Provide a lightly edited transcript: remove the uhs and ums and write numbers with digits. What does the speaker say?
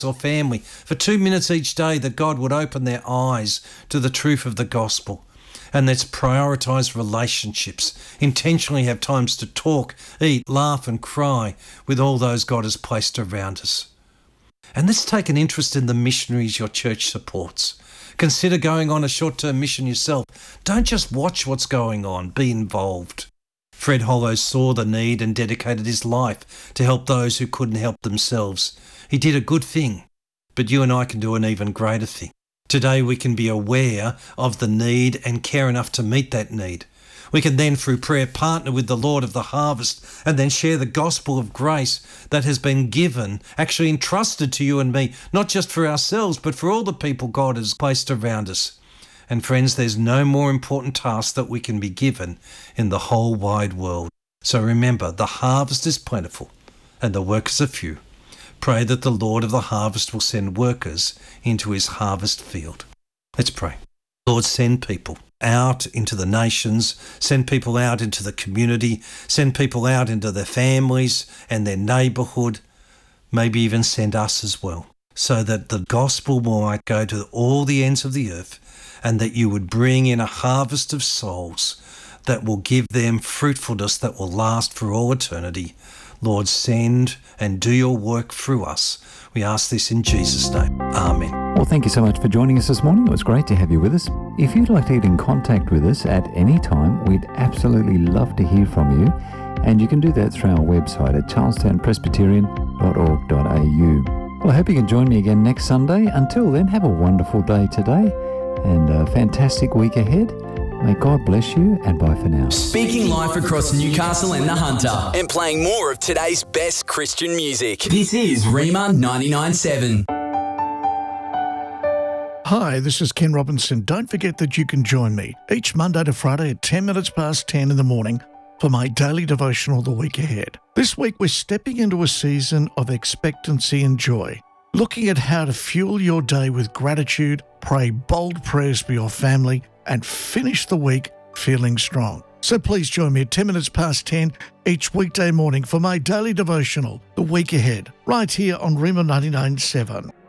or family for 2 minutes each day, that God would open their eyes to the truth of the gospel. And let's prioritise relationships, intentionally have times to talk, eat, laugh and cry with all those God has placed around us. And let's take an interest in the missionaries your church supports. Consider going on a short-term mission yourself. Don't just watch what's going on, be involved. Fred Hollows saw the need and dedicated his life to help those who couldn't help themselves. He did a good thing, but you and I can do an even greater thing. Today we can be aware of the need and care enough to meet that need. We can then, through prayer, partner with the Lord of the harvest and then share the gospel of grace that has been given, actually entrusted to you and me, not just for ourselves, but for all the people God has placed around us. And friends, there's no more important task that we can be given in the whole wide world. So remember, the harvest is plentiful and the workers are few. Pray that the Lord of the harvest will send workers into his harvest field. Let's pray. Lord, send people out into the nations, send people out into the community, send people out into their families and their neighbourhood, maybe even send us as well, so that the gospel might go to all the ends of the earth, and that you would bring in a harvest of souls that will give them fruitfulness that will last for all eternity. Lord, send and do your work through us. We ask this in Jesus' name. Amen. Well, thank you so much for joining us this morning. It was great to have you with us. If you'd like to get in contact with us at any time, we'd absolutely love to hear from you. And you can do that through our website at charlestownpresbyterian.org.au. Well, I hope you can join me again next Sunday. Until then, have a wonderful day today and a fantastic week ahead. May God bless you, and bye for now. Speaking life across Newcastle and the Hunter, and playing more of today's best Christian music. This is Rima 99.7. Hi, this is Ken Robinson. Don't forget that you can join me each Monday to Friday at 10 minutes past 10 in the morning for my daily devotional the week ahead. This week we're stepping into a season of expectancy and joy, looking at how to fuel your day with gratitude, pray bold prayers for your family, and finish the week feeling strong. So please join me at 10 minutes past 10 each weekday morning for my daily devotional the week ahead, right here on Rima 99.7.